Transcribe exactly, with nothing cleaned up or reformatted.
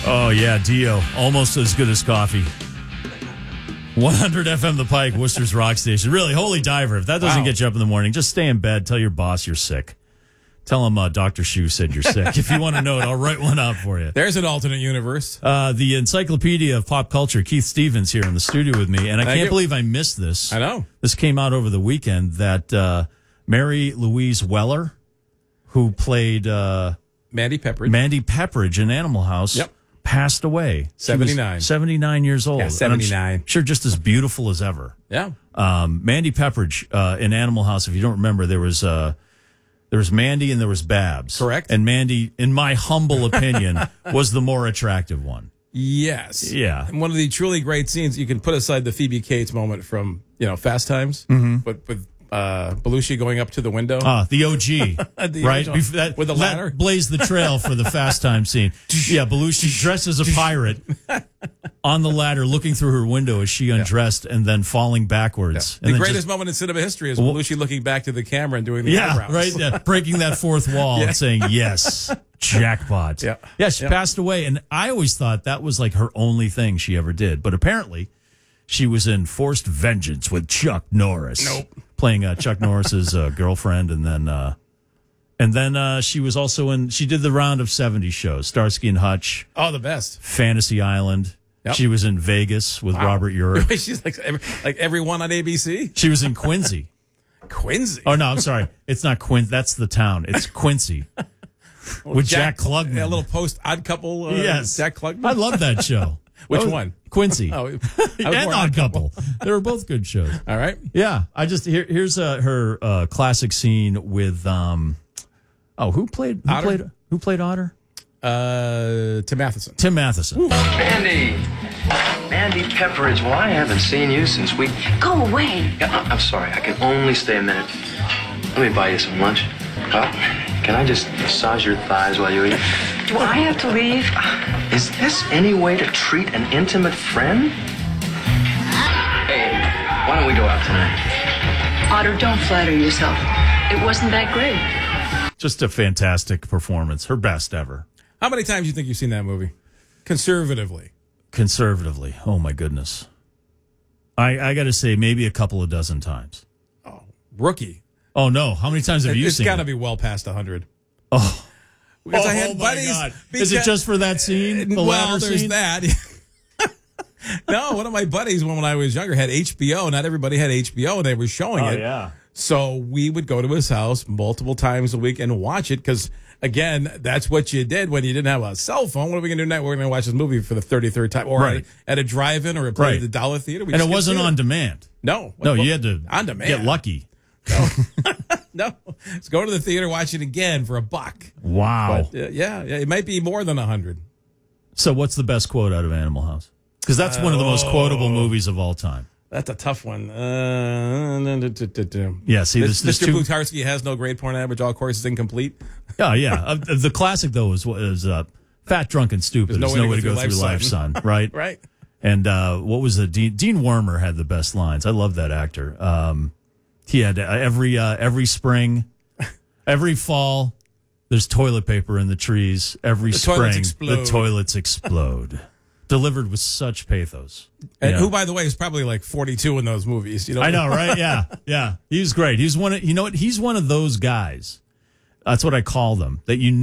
Oh, yeah, Dio. Almost as good as coffee. one hundred F M The Pike, Worcester's Rock Station. Really, holy diver. If that doesn't Wow. get you up in the morning, just stay in bed. Tell your boss you're sick. Tell him uh, Doctor Shu said you're sick. If you want to know it, I'll write one up for you. There's an alternate universe. Uh, the Encyclopedia of Pop Culture, Keith Stevens here in the studio with me. And I Thank can't you. believe I missed this. I know. This came out over the weekend that uh, Mary Louise Weller, who played uh, Mandy Pepperidge. Mandy Pepperidge in Animal House, Yep. passed away. She was seventy-nine. seventy-nine years old. Yeah, And I'm seventy-nine. Sure, just as beautiful as ever. yeah. Um, Mandy Pepperidge uh, in Animal House, if you don't remember, there was uh, there was Mandy and there was Babs. Correct. And Mandy, in my humble opinion, was the more attractive one. Yes. Yeah. And one of the truly great scenes, you can put aside the Phoebe Cates moment from, you know, Fast Times, Mm-hmm. but with uh, Belushi going up to the window. Ah, the O G, The right? original. Bef- that, With the ladder? That blazed the trail for the Fast Time scene. Yeah, Belushi dressed as a pirate on the ladder, looking through her window as she undressed and then falling backwards. the And then greatest just- moment in cinema history is Belushi looking back to the camera and doing the yeah, eyebrows. right. Yeah, breaking that fourth wall and saying, yes, jackpot. Yeah. Yeah, she Yeah. passed away. And I always thought that was like her only thing she ever did. But apparently, she was in Forced Vengeance with Chuck Norris. Nope. Playing uh, Chuck Norris's uh, girlfriend. And then uh, and then uh, she was also in, she did the round of seventies shows, Starsky and Hutch, Oh, the best. Fantasy Island. Yep. She was in Vegas with Wow. Robert Urich. She's like every, like everyone on A B C. She was in Quincy. Quincy. Oh, no, I'm sorry. It's not Quincy. That's the town. It's Quincy. With Jack, Klugman. A little post odd couple. Uh, Yes. Jack Klugman. I love that show. Which That was- one? Quincy. Oh, I was and more Odd Couple. They were both good shows. All right. Yeah. I just, here, here's uh, her uh, classic scene with, um, oh, who played, who Otter? played, who played Otter? Uh, Tim Matheson. Tim Matheson. Mandy! Mandy Pepperidge, well, I haven't seen you since we... Go away. Yeah, I- I'm sorry, I can only stay a minute. Let me buy you some lunch. Well, can I just massage your thighs while you eat? Do I have to leave? Is this any way to treat an intimate friend? Hey, why don't we go out tonight? Otter, don't flatter yourself. It wasn't that great. Just a fantastic performance. Her best ever. How many times do you think you've seen that movie? Conservatively. Conservatively. Oh, my goodness. I, I got to say, maybe a couple of dozen times. Oh, Rookie. Oh, no. How many times have you It's seen got to it? be well past one hundred. Oh. Because I Oh, had my buddies. God. Is it because- just for that scene? The well, ladder there's scene? that. No, one of my buddies, when, when I was younger, had H B O. Not everybody had H B O, and they were showing Oh, it. yeah. So we would go to his house multiple times a week and watch it because, again, that's what you did when you didn't have a cell phone. What are we going to do now? We're going to watch this movie for the thirty-third time, or Right. at, at a drive-in, or a play Right. at the Dollar Theater. We And just it get wasn't theater. on demand. No, No, you had to on demand. get lucky. No, let's go to the theater, watch it again for a buck. Wow. But, uh, yeah, yeah, it might be more than a hundred. So what's the best quote out of Animal House? Because that's one of the most quotable movies of all time. That's a tough one. Uh, Yeah, see, there's, there's Mister two... Plutarski has no grade point average. All courses incomplete. Oh, yeah. Uh, the classic, though, is, is uh, Fat, Drunk, and Stupid. There's no, way to go through life, son. Right? Right. And uh, what was the... Dean, Dean Wormer had the best lines. I love that actor. Um, he had uh, every uh, every spring, every fall, there's toilet paper in the trees. Every The toilets spring, explode. the toilets explode. Delivered with such pathos. And Yeah. who, by the way, is probably like forty-two in those movies. You know, I know, right? Yeah, yeah. He's great. He's one of, you know what? He's one of those guys. That's what I call them. That you